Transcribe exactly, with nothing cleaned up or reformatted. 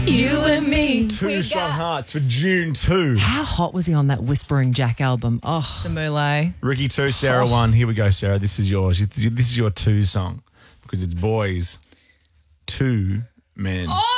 You and me. Two we Strong got Hearts for June two. How hot was he on that Whispering Jack album? Oh, the Moulay. Ricky two, Sarah one. Here we go, Sarah. This is yours. This is your two song because it's boys, two men. Oh!